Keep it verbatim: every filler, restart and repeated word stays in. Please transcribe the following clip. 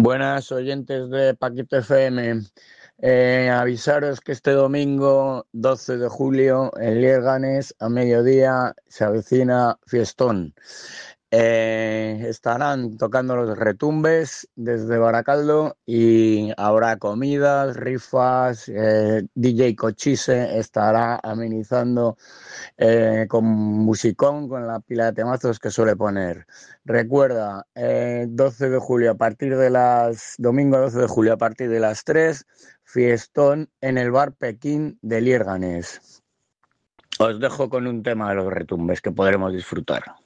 Buenas oyentes de Paquito F M. Eh, avisaros que este domingo doce de julio en Lierganes a mediodía se avecina fiestón. Eh, estarán tocando los Retumbes desde Baracaldo y habrá comidas, rifas, eh, D J Cochise estará amenizando eh, con musicón, con la pila de temazos que suele poner. Recuerda, eh, doce de julio a partir de las... Domingo doce de julio a partir de las tres, fiestón en el bar Pekín de Lierganes. Os dejo con un tema de los Retumbes que podremos disfrutar.